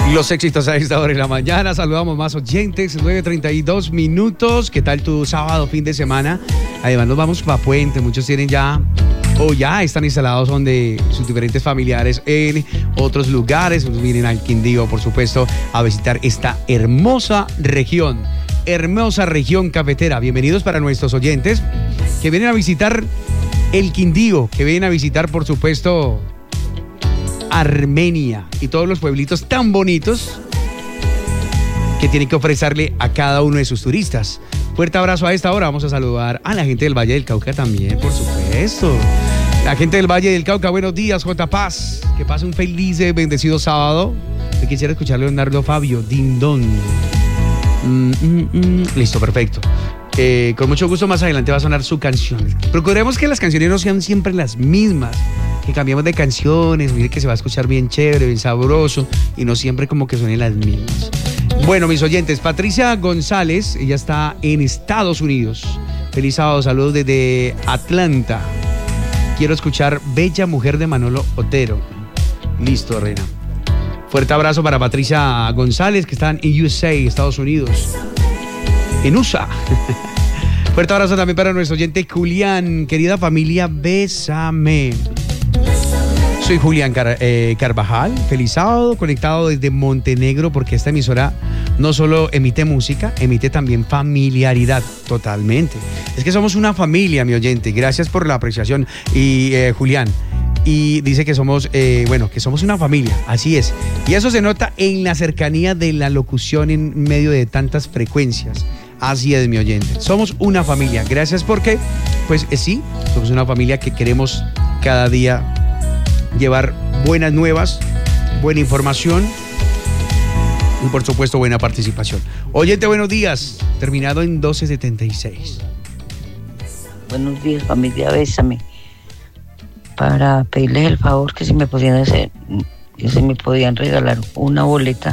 Los éxitos a esta hora de la mañana. Saludamos más oyentes, 9:32 minutos. ¿Qué tal tu sábado, fin de semana? Además nos vamos para Puente. Muchos tienen ya o ya están instalados donde sus diferentes familiares en otros lugares. Vienen al Quindío, por supuesto, a visitar esta hermosa región cafetera. Bienvenidos para nuestros oyentes que vienen a visitar el Quindío, que vienen a visitar, por supuesto, Armenia y todos los pueblitos tan bonitos que tienen que ofrecerle a cada uno de sus turistas. Fuerte abrazo a esta hora. Vamos a saludar a la gente del Valle del Cauca también, por supuesto. La gente del Valle del Cauca, buenos días, J. Paz. Que pase un feliz y bendecido sábado. Yo quisiera escuchar Leonardo Fabio, Dindón. Listo, perfecto. Con mucho gusto más adelante va a sonar su canción. Procuremos que las canciones no sean siempre las mismas, que cambiemos de canciones, mire que se va a escuchar bien chévere, bien sabroso y no siempre como que suenen las mismas. Bueno, mis oyentes, Patricia González, ella está en Estados Unidos. Feliz sábado, saludos desde Atlanta. Quiero escuchar Bella Mujer de Manolo Otero. Listo, reina. Fuerte abrazo para Patricia González, que está en USA, Estados Unidos. En USA. Fuerte abrazo también para nuestro oyente Julián. Querida familia, bésame. Soy Julián Carvajal. Feliz sábado, conectado desde Montenegro, porque esta emisora no solo emite música, emite también familiaridad. Totalmente. Es que somos una familia, mi oyente. Gracias por la apreciación. Y Julián. Y dice que somos, que somos una familia, así es. Y eso se nota en la cercanía de la locución en medio de tantas frecuencias. Así es, mi oyente. Somos una familia. Gracias porque, pues sí, somos una familia que queremos cada día llevar buenas nuevas, buena información y, por supuesto, buena participación. Oyente, buenos días. Terminado en 1276. Buenos días, familia, bésame. Para pedirles el favor que si me podían regalar una boleta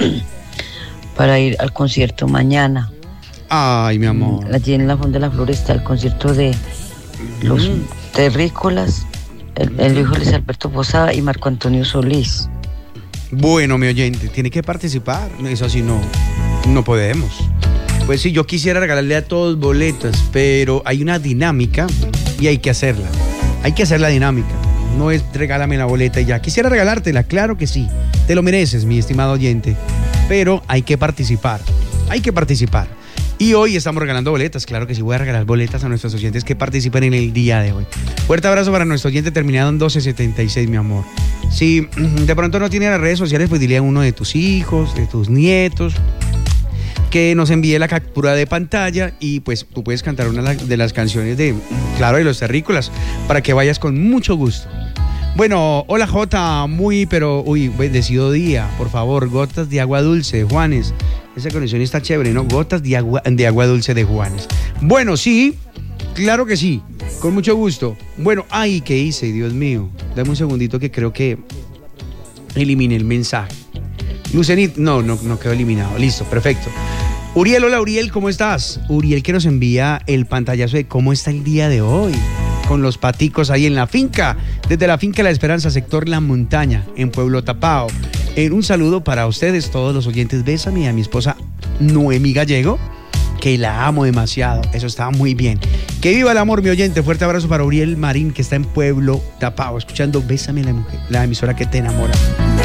para ir al concierto mañana. Ay, mi amor. Allí en la Fonda de la Floresta, el concierto de los terrícolas, el hijo de Luis Alberto Posada y Marco Antonio Solís. Bueno, mi oyente, tiene que participar. Eso así no podemos. Pues sí, yo quisiera regalarle a todos boletas, pero hay una dinámica y hay que hacerla. Hay que hacer la dinámica. No es regálame la boleta y ya. Quisiera regalártela, claro que sí. Te lo mereces, mi estimado oyente. Pero hay que participar. Hay que participar. Y hoy estamos regalando boletas. Claro que sí, voy a regalar boletas a nuestros oyentes que participen en el día de hoy. Fuerte abrazo para nuestro oyente terminado en 1276, mi amor. Si de pronto no tiene las redes sociales, pues dile a uno de tus hijos, de tus nietos, que nos envíe la captura de pantalla y pues tú puedes cantar una de las canciones de los terrícolas para que vayas con mucho gusto. Bueno, hola Jota, bendecido día, por favor, Gotas de Agua Dulce de Juanes. Esa conexión está chévere, ¿no? Gotas de agua dulce de Juanes. Bueno, sí, claro que sí, con mucho gusto. Bueno, ¿qué hice? Dios mío, dame un segundito que creo que eliminé el mensaje. Lucenit, no quedó eliminado. Listo, perfecto. Uriel, hola Uriel, ¿cómo estás? Uriel que nos envía el pantallazo de cómo está el día de hoy, con los paticos ahí en la finca, desde la finca La Esperanza, sector La Montaña, en Pueblo Tapao. Un saludo para ustedes, todos los oyentes. Bésame a mi esposa Noemí Gallego, que la amo demasiado. Eso está muy bien. Que viva el amor, mi oyente. Fuerte abrazo para Uriel Marín, que está en Pueblo Tapao, escuchando Bésame la emisora que te enamora.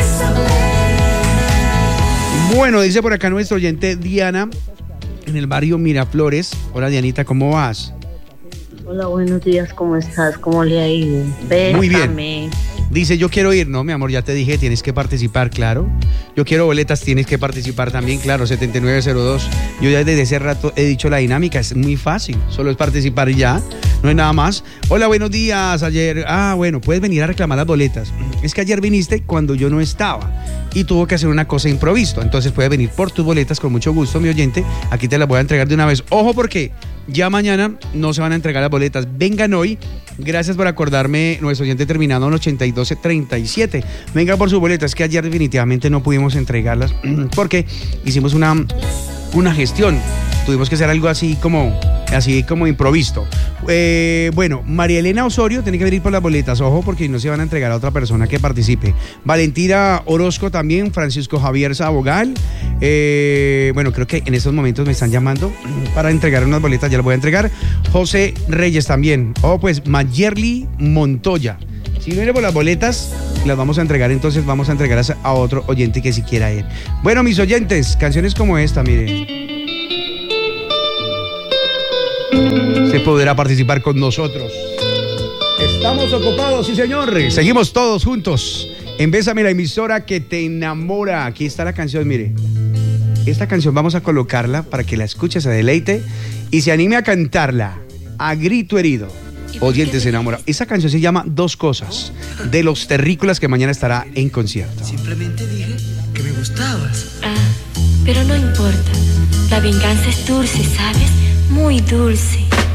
Bueno, dice por acá nuestro oyente Diana, en el barrio Miraflores. Hola Dianita, ¿cómo vas? Hola, buenos días, ¿cómo estás? ¿Cómo le ha ido? Bésame. Muy bien. Dice, yo quiero ir. No, mi amor, ya te dije, tienes que participar, claro. Yo quiero boletas, tienes que participar también, claro, 7902. Yo ya desde ese rato he dicho la dinámica, es muy fácil, solo es participar y ya, no hay nada más. Hola, buenos días, ayer, puedes venir a reclamar las boletas. Es que ayer viniste cuando yo no estaba y tuvo que hacer una cosa improviso, entonces puedes venir por tus boletas con mucho gusto, mi oyente. Aquí te las voy a entregar de una vez. Ojo, porque ya mañana no se van a entregar las boletas, vengan hoy. Gracias por acordarme, nuestro oyente terminado en 8237. Venga por sus boletas, que ayer definitivamente no pudimos entregarlas porque hicimos una gestión. Tuvimos que hacer algo así como así como improvisto. Bueno, María Elena Osorio tiene que venir por las boletas, ojo, porque no se van a entregar a otra persona que participe. Valentina Orozco también, Francisco Javier Sabogal. Bueno, creo que en estos momentos me están llamando para entregar unas boletas, ya las voy a entregar. José Reyes también. Ojo, pues Mayerly Montoya. Si viene por las boletas, las vamos a entregar, entonces vamos a entregar a otro oyente que si quiera ir. Bueno, mis oyentes, canciones como esta, miren. Se podrá participar con nosotros. Estamos ocupados, sí señor. Seguimos todos juntos en Bésame, la emisora que te enamora. Aquí está la canción, mire. Esta canción vamos a colocarla para que la escuche, se deleite y se anime a cantarla a grito herido. Oyentes enamorados. Esa canción se llama Dos Cosas, de Los Terrícolas, que mañana estará en concierto. Simplemente dije que me gustabas. Pero no importa. La venganza es dulce, ¿sabes? Muy dulce.